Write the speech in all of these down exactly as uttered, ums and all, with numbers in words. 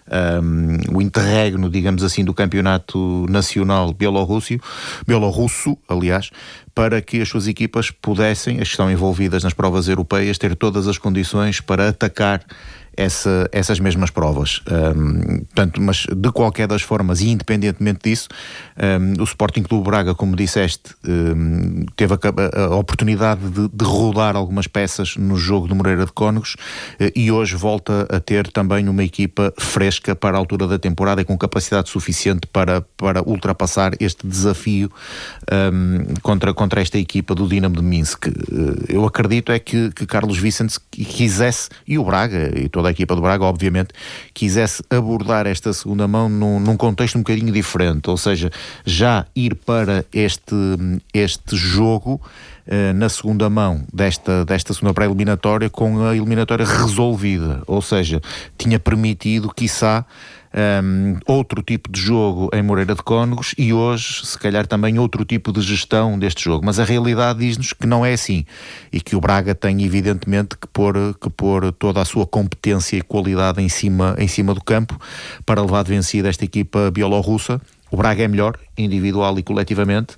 um, o interregno, digamos assim, do campeonato nacional bielorrusso, bielorrusso, aliás, para que as suas equipas pudessem, as que estão envolvidas nas provas europeias, ter todas as condições para atacar Essa, essas mesmas provas. Um, portanto, mas de qualquer das formas, e independentemente disso, um, o Sporting Clube Braga, como disseste, um, teve a, a oportunidade de, de rodar algumas peças no jogo de Moreira de Cónegos uh, e hoje volta a ter também uma equipa fresca para a altura da temporada e com capacidade suficiente para, para ultrapassar este desafio um, contra, contra esta equipa do Dinamo de Minsk. Uh, eu acredito é que, que Carlos Vicente quisesse, e o Braga, e toda a equipa do Braga, obviamente, quisesse abordar esta segunda mão num, num contexto um bocadinho diferente, ou seja, já ir para este, este jogo uh, na segunda mão desta, desta segunda pré-eliminatória com a eliminatória resolvida, ou seja, tinha permitido, quiçá, Um, outro tipo de jogo em Moreira de Cónegos e hoje, se calhar, também outro tipo de gestão deste jogo. Mas a realidade diz-nos que não é assim e que o Braga tem, evidentemente, que pôr, que pôr toda a sua competência e qualidade em cima, em cima do campo para levar de vencida esta equipa bielorrussa. O Braga é melhor, individual e coletivamente,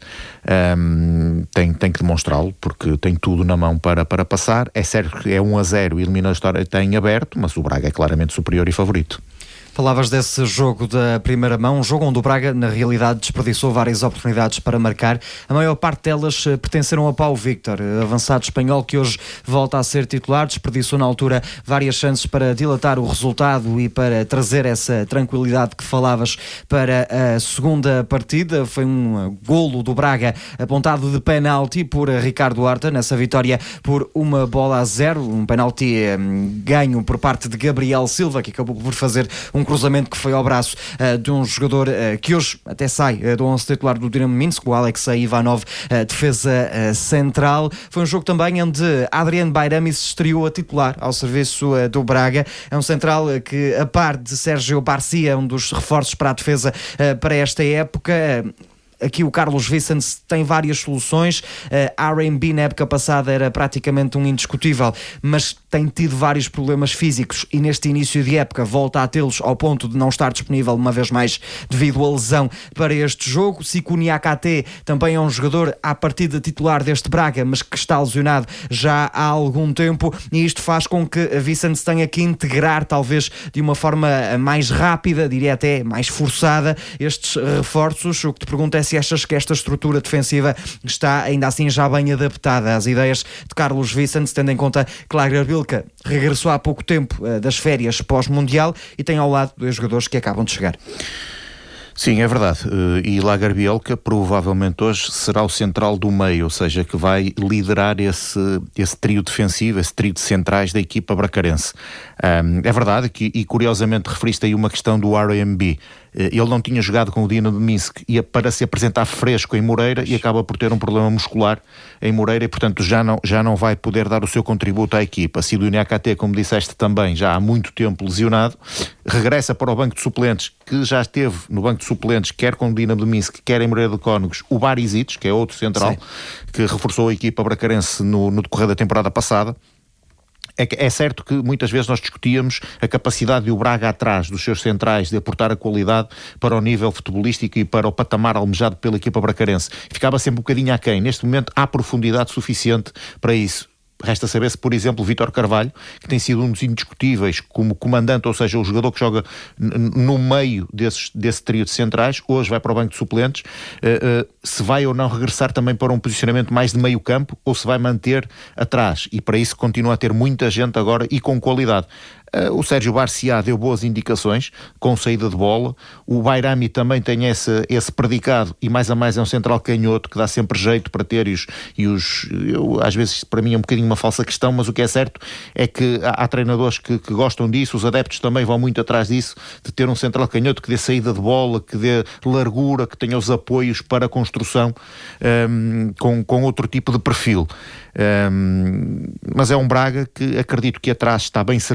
um, tem, tem que demonstrá-lo, porque tem tudo na mão para, para passar. É certo que é um a zero e elimina a história tem aberto, mas o Braga é claramente superior e favorito. Falavas desse jogo da primeira mão, um jogo onde o Braga, na realidade, desperdiçou várias oportunidades para marcar. A maior parte delas pertenceram a Paulo Victor, avançado espanhol que hoje volta a ser titular. Desperdiçou na altura várias chances para dilatar o resultado e para trazer essa tranquilidade que falavas para a segunda partida. Foi um golo do Braga apontado de penalti por Ricardo Horta, nessa vitória por uma bola a zero. Um penalti um, ganho por parte de Gabriel Silva, que acabou por fazer um Um cruzamento que foi ao braço uh, de um jogador uh, que hoje até sai uh, do onze titular do Dinamo Minsk, o Alexei Ivanov, uh, defesa uh, central. Foi um jogo também onde Adrian Bayrami se estreou a titular ao serviço uh, do Braga. É um central uh, que, a par de Sérgio Barcia, um dos reforços para a defesa uh, para esta época. Uh, Aqui o Carlos Vicente tem várias soluções. Uh, R M B na época passada era praticamente um indiscutível, mas tem tido vários problemas físicos e neste início de época volta a tê-los ao ponto de não estar disponível uma vez mais devido à lesão para este jogo. Siku Niakate também é um jogador à partida titular deste Braga, mas que está lesionado já há algum tempo, e isto faz com que Vicente tenha que integrar, talvez de uma forma mais rápida, diria até mais forçada, estes reforços. O que te pergunto é se achas que esta estrutura defensiva está ainda assim já bem adaptada às ideias de Carlos Vicente, tendo em conta que Lagerbielke regressou há pouco tempo uh, das férias pós-mundial e tem ao lado dois jogadores que acabam de chegar. Sim, é verdade. E Lagerbielke provavelmente hoje será o central do meio, ou seja, que vai liderar esse, esse trio defensivo, esse trio de centrais da equipa bracarense. Um, é verdade que, e curiosamente referiste aí uma questão do R M B. Ele não tinha jogado com o Dinamo de Minsk e para se apresentar fresco em Moreira e acaba por ter um problema muscular em Moreira e, portanto, já não, já não vai poder dar o seu contributo à equipa. Siku Niakate, como disseste também, já há muito tempo lesionado, regressa para o banco de suplentes, que já esteve no banco de suplentes, quer com o Dinamo de Minsk, quer em Moreira de Cónegos, o Barisic, que é outro central, sim, que reforçou a equipa bracarense no, no decorrer da temporada passada. É, é certo que muitas vezes nós discutíamos a capacidade de o Braga atrás dos seus centrais de aportar a qualidade para o nível futebolístico e para o patamar almejado pela equipa bracarense. Ficava sempre um bocadinho aquém. Neste momento há profundidade suficiente para isso. Resta saber se, por exemplo, Vítor Carvalho, que tem sido um dos indiscutíveis como comandante, ou seja, o jogador que joga n- no meio desses, desse trio de centrais, hoje vai para o banco de suplentes, uh, uh, se vai ou não regressar também para um posicionamento mais de meio campo ou se vai manter atrás. E para isso continua a ter muita gente agora e com qualidade. Uh, o Sérgio Barcia deu boas indicações com saída de bola. O Bayrami também tem esse, esse predicado e mais a mais é um central canhoto que dá sempre jeito para ter e os, e os eu, às vezes para mim é um bocadinho uma falsa questão, mas o que é certo é que há, há treinadores que, que gostam disso, os adeptos também vão muito atrás disso, de ter um central canhoto que dê saída de bola, que dê largura, que tenha os apoios para a construção um, com, com outro tipo de perfil. Um, mas é um Braga que acredito que atrás está bem servido.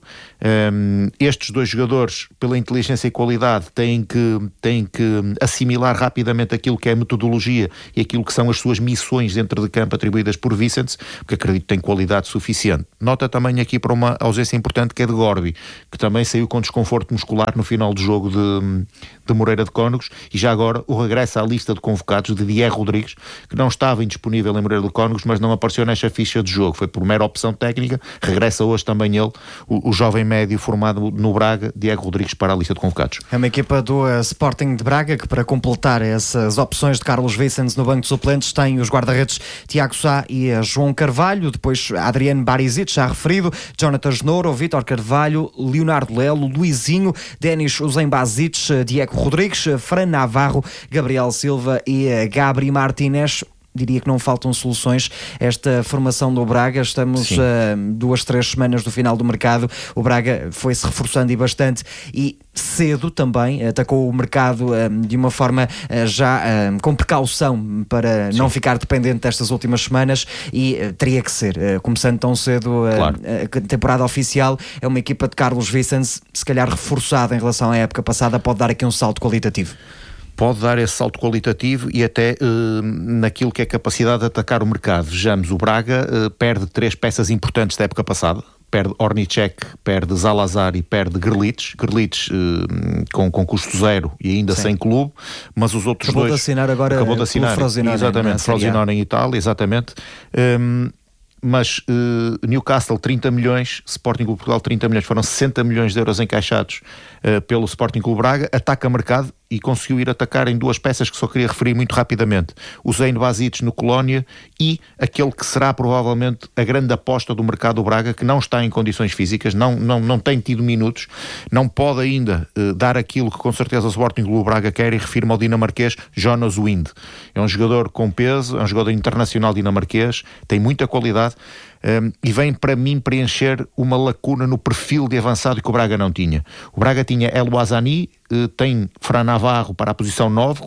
Um, estes dois jogadores, pela inteligência e qualidade, têm que, têm que assimilar rapidamente aquilo que é a metodologia e aquilo que são as suas missões dentro de campo atribuídas por Vicens, porque acredito que tem qualidade suficiente. Nota também aqui para uma ausência importante que é de Gorbi, que também saiu com desconforto muscular no final do jogo de, de Moreira de Cónegos, e já agora o regresso à lista de convocados de Diego Rodrigues, que não estava indisponível em Moreira de Cónegos, mas não apareceu nesta ficha de jogo, foi por mera opção técnica. Regressa hoje também ele, o, o jovem médio formado no Braga, Diego Rodrigues, para a lista de convocados. É uma equipa do uh, Sporting de Braga que, para completar essas opções de Carlos Vicens no banco de suplentes, tem os guarda-redes Tiago Sá e uh, João Carvalho, depois Adriano Barisic, já referido, Jonathan Genouro, Vítor Carvalho, Leonardo Lelo, Luizinho, Denis Uzembazic, uh, Diego Rodrigues, uh, Fran Navarro, Gabriel Silva e uh, Gabri Martínez. Diria que não faltam soluções. Esta formação do Braga, estamos a uh, duas, três semanas do final do mercado. O Braga foi-se reforçando e bastante, e cedo também atacou o mercado uh, de uma forma uh, já uh, com precaução para Sim. não ficar dependente destas últimas semanas, e uh, teria que ser, uh, começando tão cedo uh, claro. a temporada oficial. É uma equipa de Carlos Vicens, se calhar reforçada em relação à época passada, pode dar aqui um salto qualitativo. Pode dar esse salto qualitativo e até uh, naquilo que é capacidade de atacar o mercado. Vejamos, o Braga uh, perde três peças importantes da época passada. Perde Ornicek, perde Zalazar e perde Grlic. Grlic uh, com, com custo zero e ainda Sim. sem clube, mas os outros acabou dois... De assinar agora acabou de assinar Frosinone, exatamente, Frosinone em Itália, exatamente. Um, mas uh, Newcastle trinta milhões, Sporting Clube Portugal trinta milhões, foram sessenta milhões de euros encaixados uh, pelo Sporting Clube Braga. Ataca mercado e conseguiu ir atacar em duas peças que só queria referir muito rapidamente: o Zane Basic no Colónia e aquele que será provavelmente a grande aposta do mercado do Braga, que não está em condições físicas, não, não, não tem tido minutos, não pode ainda uh, dar aquilo que com certeza o Sporting Clube Braga quer, e refiro-me ao dinamarquês Jonas Wind. É um jogador com peso, é um jogador internacional dinamarquês, tem muita qualidade. Um, e vem para mim preencher uma lacuna no perfil de avançado que o Braga não tinha. O Braga tinha El Ouazzani, uh, tem Fran Navarro para a posição nove,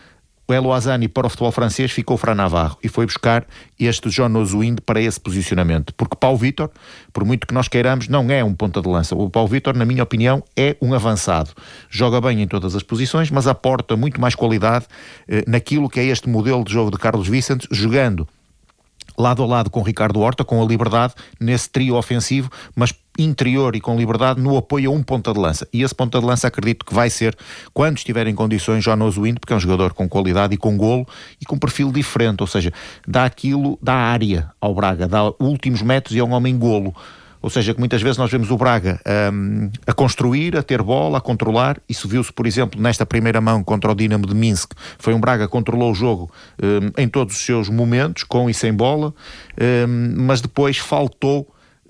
o El Ouazzani para o futebol francês, ficou Fran Navarro e foi buscar este Jonas Wind para esse posicionamento, porque Paulo Vítor, por muito que nós queiramos, não é um ponta de lança. O Paulo Vítor, na minha opinião, é um avançado, joga bem em todas as posições, mas aporta muito mais qualidade uh, naquilo que é este modelo de jogo de Carlos Vicens, jogando lado a lado com Ricardo Horta, com a liberdade nesse trio ofensivo, mas interior e com liberdade no apoio a um ponta de lança. E esse ponta de lança acredito que vai ser, quando estiver em condições, Jonas Wind, porque é um jogador com qualidade e com golo e com perfil diferente, ou seja, dá aquilo, dá área ao Braga, dá últimos metros e é um homem golo. Ou seja, que muitas vezes nós vemos o Braga um, a construir, a ter bola, a controlar. Isso viu-se, por exemplo, nesta primeira mão contra o Dinamo de Minsk. Foi um Braga que controlou o jogo um, em todos os seus momentos, com e sem bola, um, mas depois faltou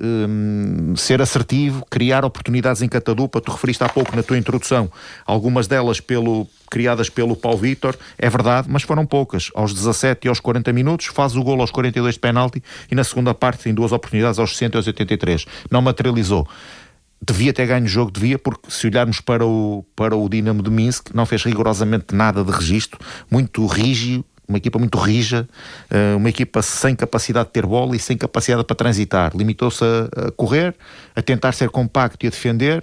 um, ser assertivo, criar oportunidades em catadupa. Tu referiste há pouco na tua introdução, algumas delas pelo... criadas pelo Paulo Vítor, é verdade, mas foram poucas. Aos dezassete e aos quarenta minutos, faz o golo aos quarenta e dois de penalti, e na segunda parte tem duas oportunidades aos sessenta e aos oitenta e três. Não materializou. Devia ter ganho o jogo, devia, porque se olharmos para o, para o Dinamo de Minsk, não fez rigorosamente nada de registro, muito rígido, uma equipa muito rija, uma equipa sem capacidade de ter bola e sem capacidade para transitar. Limitou-se a correr, a tentar ser compacto e a defender,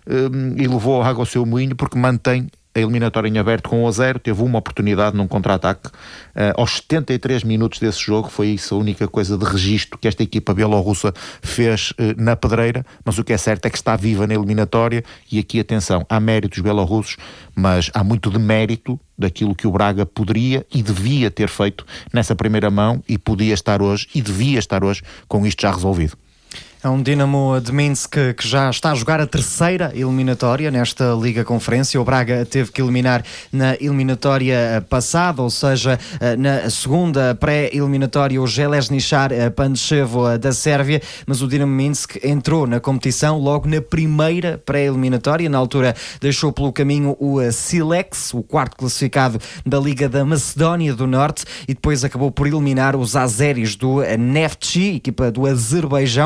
e levou a água ao seu moinho, porque mantém a eliminatória em aberto com um a zero, teve uma oportunidade num contra-ataque. Uh, aos setenta e três minutos desse jogo, foi isso a única coisa de registro que esta equipa bielorrussa fez uh, na pedreira, mas o que é certo é que está viva na eliminatória, e aqui, atenção, há méritos bielorrussos, mas há muito de mérito daquilo que o Braga poderia e devia ter feito nessa primeira mão, e podia estar hoje, e devia estar hoje, com isto já resolvido. É um Dinamo de Minsk que já está a jogar a terceira eliminatória nesta Liga Conferência. O Braga teve que eliminar na eliminatória passada, ou seja, na segunda pré-eliminatória, o Željezničar Pančevo da Sérvia, mas o Dinamo Minsk entrou na competição logo na primeira pré-eliminatória. Na altura deixou pelo caminho o Silex, o quarto classificado da Liga da Macedónia do Norte, e depois acabou por eliminar os azeris do Neftchi, equipa do Azerbaijão, que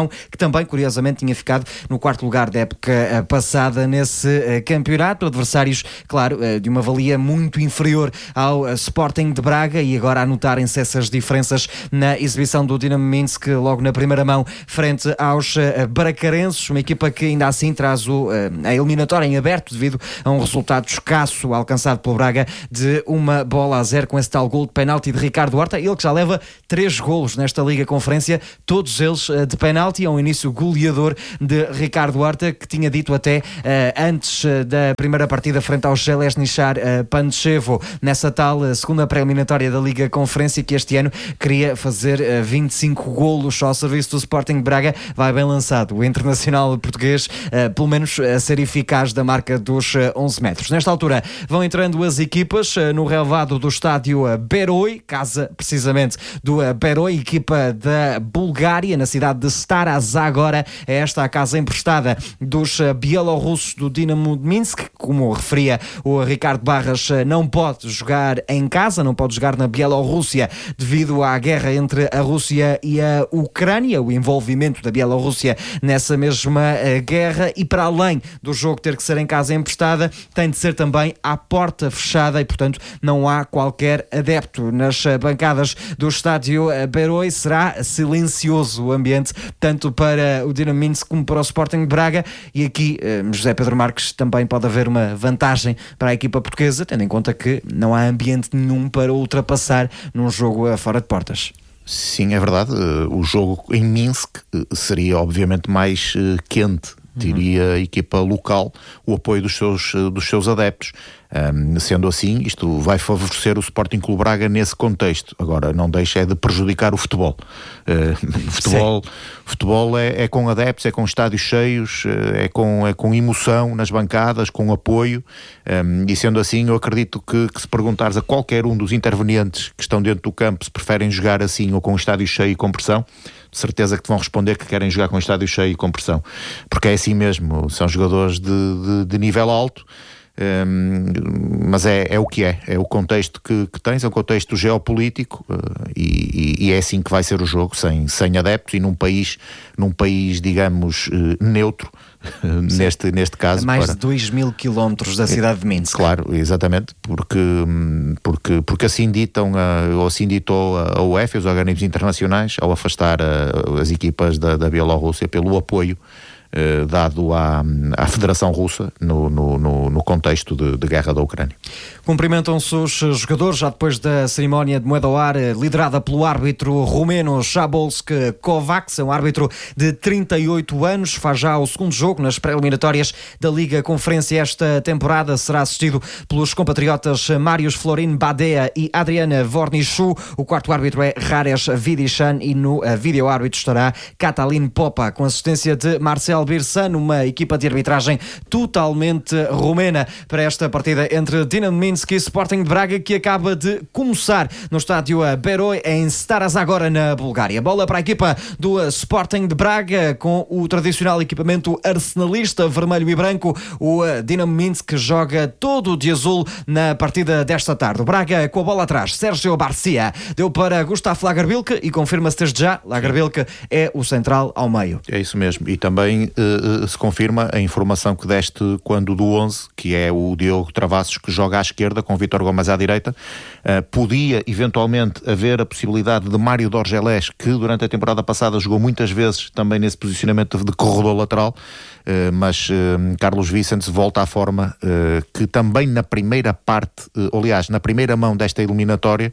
também, curiosamente, tinha ficado no quarto lugar da época passada nesse campeonato. Adversários, claro, de uma valia muito inferior ao Sporting de Braga, e agora a notarem-se essas diferenças na exibição do Dinamo Minsk logo na primeira mão frente aos bracarenses, uma equipa que ainda assim traz o, a eliminatória em aberto devido a um resultado escasso alcançado pelo Braga de uma bola a zero, com esse tal gol de penalti de Ricardo Horta, ele que já leva três golos nesta Liga Conferência, todos eles de penalti. É um início goleador de Ricardo Horta, que tinha dito até uh, antes uh, da primeira partida frente ao Željezničar uh, Pančevo, nessa tal uh, segunda pré-eliminatória da Liga Conferência, que este ano queria fazer uh, vinte e cinco golos ao serviço do Sporting de Braga. Vai bem lançado o internacional português, uh, pelo menos a ser eficaz da marca dos uh, onze metros. Nesta altura vão entrando as equipas uh, no relvado do estádio uh, Beroi, casa precisamente do uh, Beroi, equipa da Bulgária, na cidade de Stara Zagora. É esta a casa emprestada dos uh, bielorrussos do Dinamo de Minsk. Como referia o Ricardo Barras, uh, não pode jogar em casa, não pode jogar na Bielorrússia devido à guerra entre a Rússia e a Ucrânia, o envolvimento da Bielorrússia nessa mesma uh, guerra, e para além do jogo ter que ser em casa emprestada, tem de ser também à porta fechada, e portanto não há qualquer adepto nas uh, bancadas do estádio uh, Beroi. Será silencioso o ambiente, tanto para o Dinamo Minsk como para o Sporting de Braga, e aqui uh, José Pedro Marques, também pode haver uma vantagem para a equipa portuguesa, tendo em conta que não há ambiente nenhum para ultrapassar num jogo uh, fora de portas. Sim, é verdade. O jogo em Minsk seria obviamente mais quente, teria a equipa local o apoio dos seus, dos seus adeptos. Um, sendo assim, isto vai favorecer o Sporting Clube Braga nesse contexto. Agora, não deixa é de prejudicar o futebol. Uh, futebol futebol é, é com adeptos, é com estádios cheios, é com, é com emoção nas bancadas, com apoio, um, e sendo assim, eu acredito que, que se perguntares a qualquer um dos intervenientes que estão dentro do campo se preferem jogar assim ou com o estádio cheio e com pressão, de certeza que te vão responder que querem jogar com o estádio cheio e com pressão, porque é assim mesmo, são jogadores de, de, de nível alto. Um, mas é, é o que é, é o contexto que, que tens, é um contexto geopolítico, uh, e, e é assim que vai ser o jogo, sem, sem adeptos e num país, num país digamos, uh, neutro, neste, neste caso. A mais para... de dois mil quilómetros da cidade de Minsk. Claro, exatamente, porque, porque, porque assim ditam, uh, ou assim ditou a UEFA, os organismos internacionais, ao afastar uh, as equipas da, da Bielorrússia pelo apoio Uh, dado à, à Federação Russa no, no, no, no contexto de, de guerra da Ucrânia. Cumprimentam-se os jogadores já depois da cerimónia de moeda ao ar, liderada pelo árbitro romeno Jabolsk Kovacs, é um árbitro de trinta e oito anos, faz já o segundo jogo nas pré-eliminatórias da Liga Conferência esta temporada. Será assistido pelos compatriotas Marius Florin Badea e Adriana Vornichu. O quarto árbitro é Rares Vidichan e no vídeo árbitro estará Katalin Popa, com assistência de Marcel Birsan, uma equipa de arbitragem totalmente romena para esta partida entre Dinamo Minsk e Sporting de Braga, que acaba de começar no estádio Beroi em Stara Zagora, na Bulgária. Bola para a equipa do Sporting de Braga, com o tradicional equipamento arsenalista vermelho e branco. O Dinamo Minsk joga todo de azul na partida desta tarde. O Braga com a bola atrás, Sérgio Barcia deu para Gustav Lagerbielke e confirma-se desde já, Lagerbielke é o central ao meio. É isso mesmo, e também Uh, se confirma a informação que deste quando do onze, que é o Diogo Travassos, que joga à esquerda com Vítor Gomes à direita. Uh, podia eventualmente haver a possibilidade de Mário Dorgelés, que durante a temporada passada jogou muitas vezes também nesse posicionamento de corredor lateral, uh, mas uh, Carlos Vicente volta à forma uh, que também na primeira parte, uh, aliás, na primeira mão desta eliminatória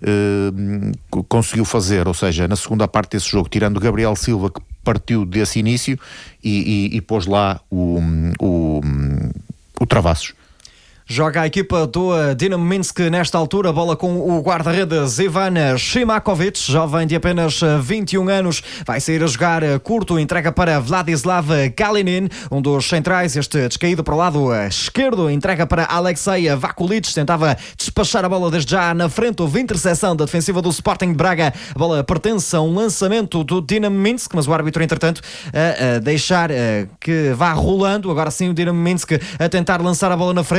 uh, conseguiu fazer, ou seja, na segunda parte desse jogo, tirando Gabriel Silva, que partiu desse início e, e, e pôs lá o, o, o Travassos. Joga a equipa do Dinamo Minsk nesta altura, bola com o guarda-redes Ivan Shimakovic, jovem de apenas vinte e um anos, vai sair a jogar curto, entrega para Vladislav Kalinin, um dos centrais, este descaído para o lado esquerdo, entrega para Alexei Vakulic, tentava despachar a bola desde já na frente, houve interseção da defensiva do Sporting de Braga, a bola pertence a um lançamento do Dinamo Minsk, mas o árbitro entretanto a, a deixar a, que vá rolando, agora sim o Dinamo Minsk a tentar lançar a bola na frente, mas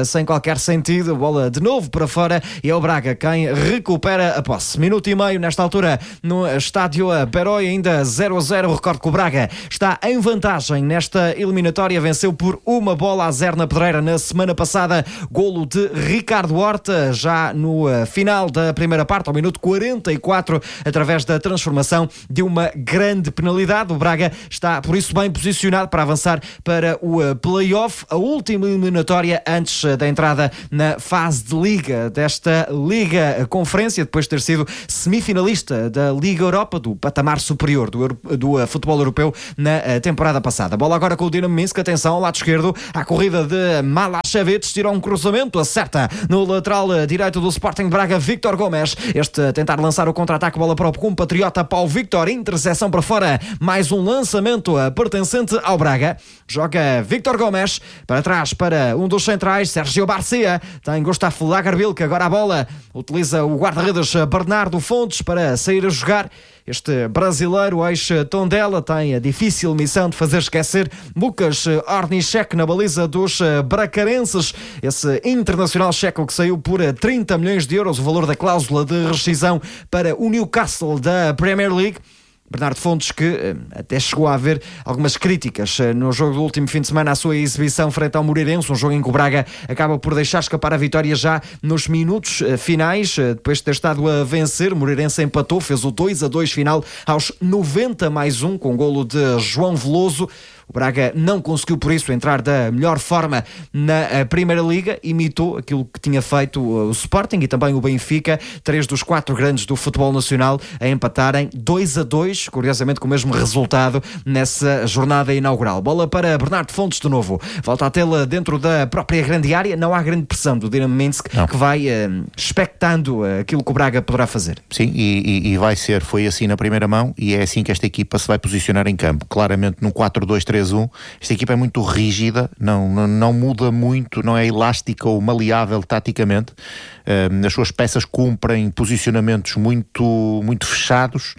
sem qualquer sentido, bola de novo para fora e é o Braga quem recupera a posse. Minuto e meio nesta altura no estádio Peroi, ainda zero a zero. Recordo que o Braga está em vantagem nesta eliminatória, venceu por uma bola a zero na Pedreira na semana passada, golo de Ricardo Horta já no final da primeira parte, ao minuto quarenta e quatro, através da transformação de uma grande penalidade. O Braga está por isso bem posicionado para avançar para o play-off, a última eliminatória antes da entrada na fase de Liga desta Liga Conferência, depois de ter sido semifinalista da Liga Europa, do patamar superior do, do futebol europeu na temporada passada. Bola agora com o Dinamo Minsk, atenção ao lado esquerdo, à corrida de Malašević, tirou um cruzamento, acerta no lateral direito do Sporting Braga, Víctor Gomes, este a tentar lançar o contra-ataque, bola para o compatriota Paulo Víctor, interseção para fora, mais um lançamento pertencente ao Braga, joga Víctor Gomes, para trás para um dos centrais, Sérgio Barcia, tem Gustavo Lagerbielke, agora a bola, utiliza o guarda-redes Bernardo Fontes para sair a jogar. Este brasileiro ex-Tondela tem a difícil missão de fazer esquecer Lukas Ornišek na baliza dos bracarenses, esse internacional checo que saiu por trinta milhões de euros, o valor da cláusula de rescisão para o Newcastle da Premier League. Bernardo Fontes, que até chegou a haver algumas críticas no jogo do último fim de semana à sua exibição frente ao Moreirense, um jogo em que o Braga acaba por deixar escapar a vitória já nos minutos finais, depois de ter estado a vencer. O Moreirense empatou, fez o dois a dois final aos noventa mais um, com o golo de João Veloso. O Braga não conseguiu, por isso, entrar da melhor forma na Primeira Liga, imitou aquilo que tinha feito o Sporting e também o Benfica, três dos quatro grandes do futebol nacional, a empatarem dois a dois, curiosamente com o mesmo resultado nessa jornada inaugural. Bola para Bernardo Fontes de novo, volta a tê-la dentro da própria grande área, não há grande pressão do Dinamo Minsk, não, que vai uh, expectando uh, aquilo que o Braga poderá fazer. Sim, e, e, e vai ser, foi assim na primeira mão e é assim que esta equipa se vai posicionar em campo, claramente num quatro dois três um. Esta equipa é muito rígida, não, não, não muda muito, não é elástica ou maleável taticamente. Uh, as suas peças cumprem posicionamentos muito, muito fechados.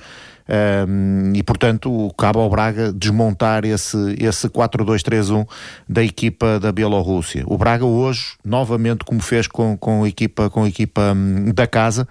Um, e portanto cabe ao Braga desmontar esse, esse quatro dois três um da equipa da Bielorrússia. O Braga hoje, novamente, como fez com, com a equipa, com a equipa um, da casa,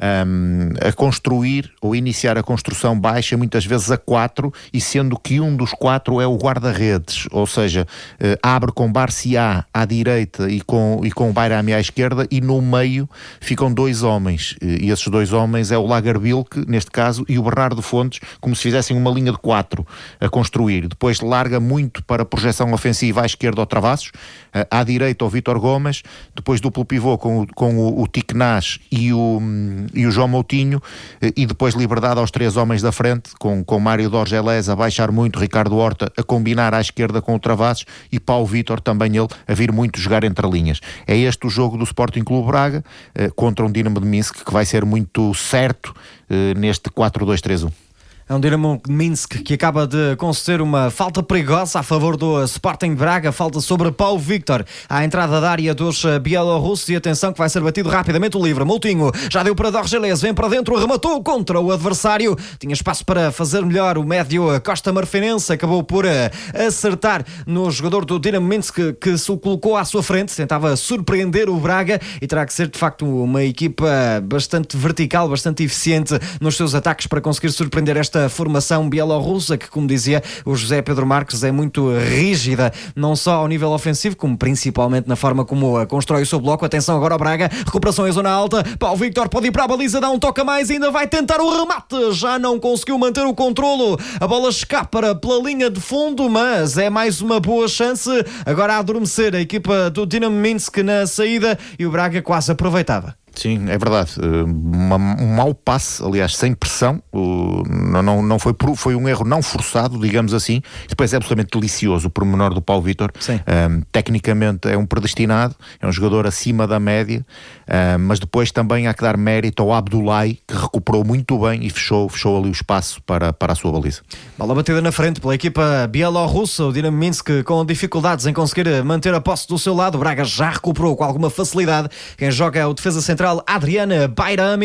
um, a construir ou iniciar a construção baixa, muitas vezes a quatro, e sendo que um dos quatro é o guarda-redes, ou seja, uh, abre com Barcia à direita e com, e com Bayrami à esquerda, e no meio ficam dois homens, e esses dois homens é o Lagerbielke, neste caso, e o Bernardo Fontes, como se fizessem uma linha de quatro a construir. Depois larga muito para projeção ofensiva à esquerda ao Travassos, à direita ao Vítor Gomes, depois duplo pivô com o, com o, o Tiquenás e o, e o João Moutinho, e depois liberdade aos três homens da frente, com, com Mário Dorgelés a baixar muito, Ricardo Horta a combinar à esquerda com o Travassos e Paulo Vítor também ele a vir muito jogar entre linhas. É este o jogo do Sporting Clube Braga eh, contra um Dinamo de Minsk que vai ser muito certo eh, neste quatro dois três um. É um Dinamo Minsk que acaba de conceder uma falta perigosa a favor do Sporting Braga, falta sobre Paulo Vítor à entrada da área dos bielorrussos, e atenção que vai ser batido rapidamente o livre. Moutinho já deu para Dorgelés, vem para dentro, rematou contra o adversário, tinha espaço para fazer melhor o médio Costa Marfinense, acabou por acertar no jogador do Dinamo Minsk que, que se o colocou à sua frente, tentava surpreender o Braga, e terá que ser de facto uma equipa bastante vertical, bastante eficiente nos seus ataques para conseguir surpreender esta formação bielorrussa, que, como dizia o José Pedro Marques, é muito rígida, não só ao nível ofensivo, como principalmente na forma como constrói o seu bloco. Atenção agora ao Braga, recuperação em zona alta, Paulo Vítor pode ir para a baliza, dá um toque a mais, ainda vai tentar o remate, já não conseguiu manter o controlo, a bola escapa pela linha de fundo, mas é mais uma boa chance agora a adormecer a equipa do Dinamo Minsk na saída, e o Braga quase aproveitava. Sim, é verdade. Uma, um mau passe, aliás, sem pressão. Uh, não, não, não foi, foi um erro não forçado, digamos assim. E depois é absolutamente delicioso o pormenor do Paulo Vítor. Um, tecnicamente é um predestinado, é um jogador acima da média, um, mas depois também há que dar mérito ao Abdullahi, que recuperou muito bem e fechou, fechou ali o espaço para, para a sua baliza. Bola batida na frente pela equipa bielorrussa, o Dinamo Minsk com dificuldades em conseguir manter a posse do seu lado. O Braga já recuperou com alguma facilidade. Quem joga é o defesa central Adrian Bayrami.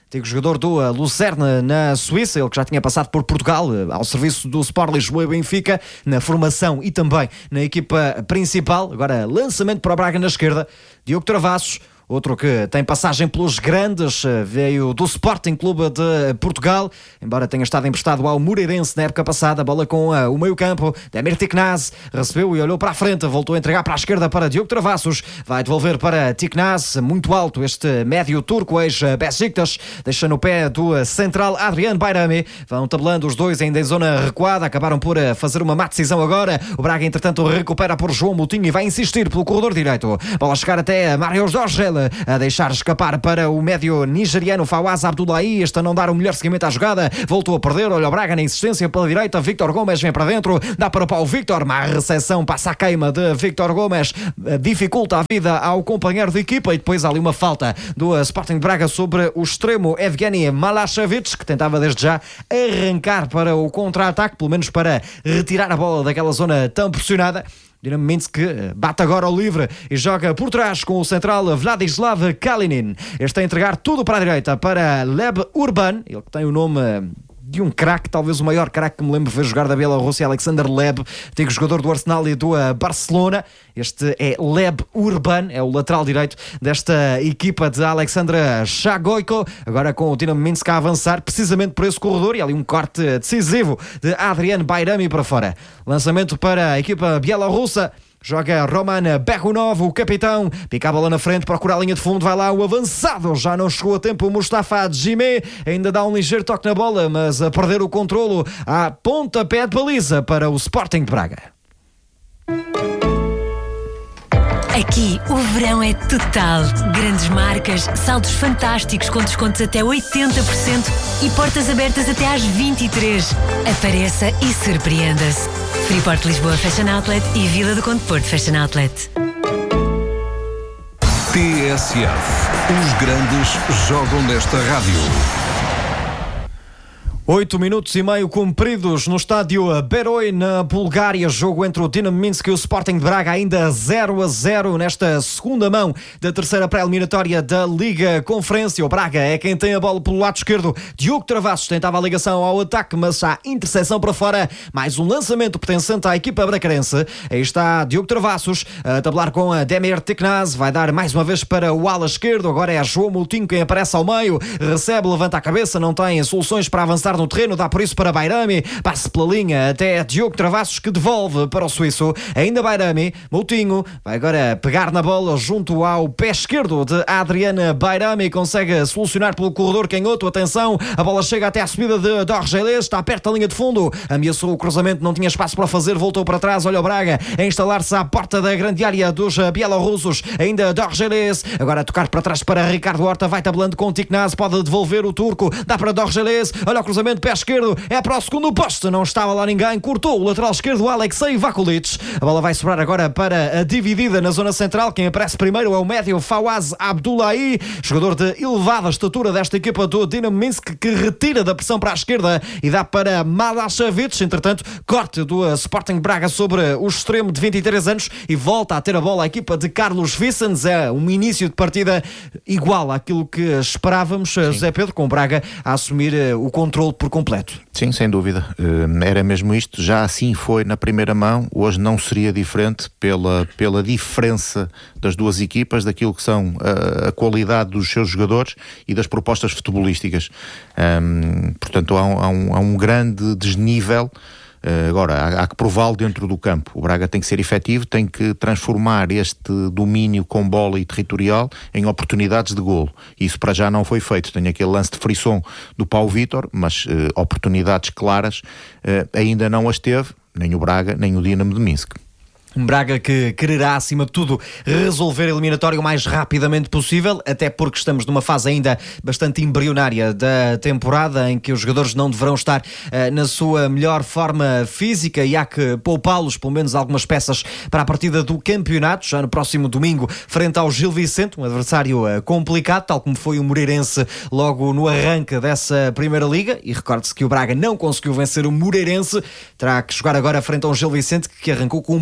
antigo jogador do uh, Lucerna na Suíça, ele que já tinha passado por Portugal, uh, ao serviço do Sport Lisboa e Benfica, na formação e também na equipa principal. Agora lançamento para o Braga na esquerda, Diogo Travassos. Outro que tem passagem pelos grandes, veio do Sporting Clube de Portugal, embora tenha estado emprestado ao Moreirense na época passada. Bola com uh, o meio campo, Demir Tiknaz recebeu e olhou para a frente, voltou a entregar para a esquerda para Diogo Travassos, vai devolver para Tiknaz, muito alto este médio turco, ex-Besiktas, deixa no pé do central Adrian Bayrami. Vão tabelando os dois ainda em zona recuada, acabaram por fazer uma má decisão agora. O Braga entretanto recupera por João Moutinho e vai insistir pelo corredor direito, bola a chegar até Marius Dorgel, a deixar escapar para o médio nigeriano Fawaz Abdullahi, este a não dar o melhor seguimento à jogada, voltou a perder. Olha o Braga na insistência pela direita, Víctor Gomes vem para dentro, dá para o Paulo Victor, má recepção, passa a queima de Víctor Gomes, dificulta a vida ao companheiro de equipa e depois há ali uma falta do Sporting de Braga sobre o extremo Evgeny Malašević, que tentava desde já arrancar para o contra-ataque, pelo menos para retirar a bola daquela zona tão pressionada. Dinamo Minsk bate agora ao livre e joga por trás com o central Vladislav Kalinin. Este a entregar tudo para a direita para Leb Urban, ele que tem o nome de um craque, talvez o maior craque que me lembro de ver jogar da Bielorrússia, Alexander Leb, antigo jogador do Arsenal e do uh, Barcelona. Este é Leb Urban, é o lateral direito desta equipa de Alexandra Shagoyko, agora com o Dinamo Minsk a avançar precisamente por esse corredor, e ali um corte decisivo de Adrian Bayrami para fora. Lançamento para a equipa bielorrussa. Joga Roman Berhunov, o capitão, pica a bola na frente, procura a linha de fundo, vai lá o avançado, já não chegou a tempo o Mustafa Djimé, ainda dá um ligeiro toque na bola, mas a perder o controlo, a pontapé de baliza para o Sporting de Braga. Aqui o verão é total. Grandes marcas, saldos fantásticos com descontos até oitenta por cento e portas abertas até às vinte e três. Apareça e surpreenda-se. Freeport Lisboa Fashion Outlet e Vila do Conde Porto Fashion Outlet. T S F. Os grandes jogam nesta rádio. Oito minutos e meio cumpridos no estádio Beroi, na Bulgária. Jogo entre o Dinamo Minsk e o Sporting de Braga, ainda zero a zero nesta segunda mão da terceira pré-eliminatória da Liga Conferência. O Braga é quem tem a bola pelo lado esquerdo. Diogo Travassos tentava a ligação ao ataque, mas há interseção para fora. Mais um lançamento pertencente à equipa bracarense. Aí está Diogo Travassos a tabelar com a Demir Tiknaz. Vai dar mais uma vez para o ala esquerdo. Agora é a João Moutinho quem aparece ao meio. Recebe, levanta a cabeça, não tem soluções para avançar no terreno, dá por isso para Bayrami, passa pela linha até Diogo Travassos, que devolve para o suíço, ainda Bayrami. Moutinho vai agora pegar na bola junto ao pé esquerdo de Adriana Bayrami, consegue solucionar pelo corredor canhoto, atenção, a bola chega até à subida de Dorgeles, está perto da linha de fundo, ameaçou o cruzamento, não tinha espaço para fazer, voltou para trás, olha o Braga a instalar-se à porta da grande área dos bielorrussos, ainda Dorgeles, agora a tocar para trás para Ricardo Horta, vai tabelando com Tiknaz, pode devolver o turco, dá para Dorgeles, olha o cruzamento, pé esquerdo, é para o segundo posto, não estava lá ninguém, cortou o lateral esquerdo Alexei Vakulic. A bola vai sobrar agora para a dividida na zona central. Quem aparece primeiro é o médio Fawaz Abdullahi, jogador de elevada estatura desta equipa do Dinamo Minsk, que retira da pressão para a esquerda e dá para Malašević. Entretanto, corte do Sporting Braga sobre o extremo de vinte e três anos e volta a ter a bola a equipa de Carlos Vicens. É um início de partida igual àquilo que esperávamos, Sim. José Pedro, com o Braga a assumir o controle por completo. Sim, sem dúvida. Era mesmo isto. Já assim foi na primeira mão. Hoje não seria diferente pela, pela diferença das duas equipas, daquilo que são a, a qualidade dos seus jogadores e das propostas futebolísticas. Um, portanto, há um, há, um, há um grande desnível. Uh, agora, há, há que prová-lo dentro do campo. O Braga tem que ser efetivo, tem que transformar este domínio com bola e territorial em oportunidades de golo. Isso para já não foi feito. Tem aquele lance de frisson do Paulo Vítor, mas uh, oportunidades claras uh, ainda não as teve, nem o Braga, nem o Dinamo de Minsk. Um Braga que quererá, acima de tudo, resolver a eliminatória o mais rapidamente possível, até porque estamos numa fase ainda bastante embrionária da temporada, em que os jogadores não deverão estar uh, na sua melhor forma física e há que poupá-los, pelo menos algumas peças, para a partida do campeonato, já no próximo domingo, frente ao Gil Vicente, um adversário uh, complicado, tal como foi o Moreirense logo no arranque dessa Primeira Liga. E recorde-se que o Braga não conseguiu vencer o Moreirense, terá que jogar agora frente ao Gil Vicente, que arrancou com uma vitória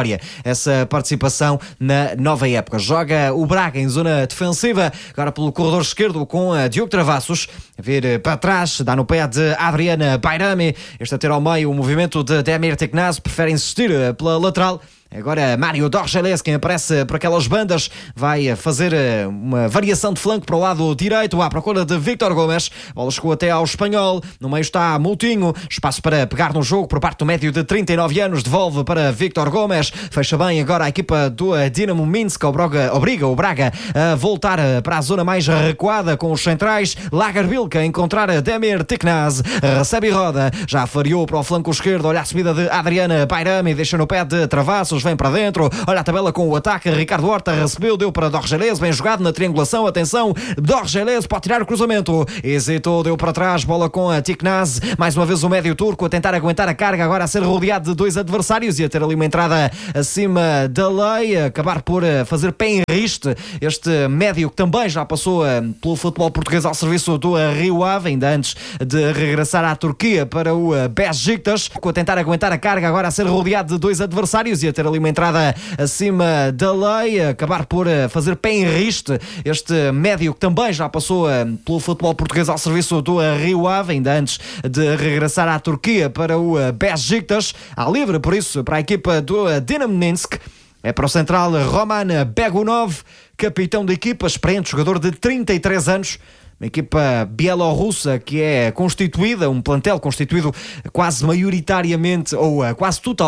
memória essa participação na nova época. Joga o Braga em zona defensiva, agora pelo corredor esquerdo com a Diogo Travassos, a vir para trás, dá no pé de Adriana Bayrami, este a ter ao meio o movimento de Demir Teknaz, prefere insistir pela lateral. Agora Mário Dorgeles, quem aparece por aquelas bandas, vai fazer uma variação de flanco para o lado direito, à procura de Víctor Gomes. A bola chegou até ao Espanhol, no meio está Moutinho, espaço para pegar no jogo por parte do médio de trinta e nove anos, devolve para Víctor Gomes, fecha bem agora a equipa do Dinamo Minsk, obriga, obriga o Braga a voltar para a zona mais recuada com os centrais. Lagerbilke a encontrar Demir Teknaz, recebe e roda, já variou para o flanco esquerdo, olha a subida de Adriana Bayrami, deixa no pé de Travassos, vem para dentro, olha a tabela com o ataque, Ricardo Horta recebeu, deu para Dorgeles, bem jogado na triangulação, atenção, Dorgeles pode tirar o cruzamento, hesitou, deu para trás, bola com a Teknaz, mais uma vez o médio turco a tentar aguentar a carga, agora a ser rodeado de dois adversários e a ter ali uma entrada acima da lei, acabar por fazer pé em riste, este médio que também já passou pelo futebol português ao serviço do Rio Ave, ainda antes de regressar à Turquia para o Beşiktaş, a tentar aguentar a carga, agora a ser rodeado de dois adversários e a ter ali uma entrada acima da lei, acabar por fazer pé em riste, este médio que também já passou pelo futebol português ao serviço do Rio Ave, ainda antes de regressar à Turquia para o Beşiktaş, à livre por isso para a equipa do Dinamo Minsk. É para o central Roman Begunov, capitão da equipa, experiente jogador de trinta e três anos, uma equipa bielorrussa que é constituída, um plantel constituído quase maioritariamente ou quase total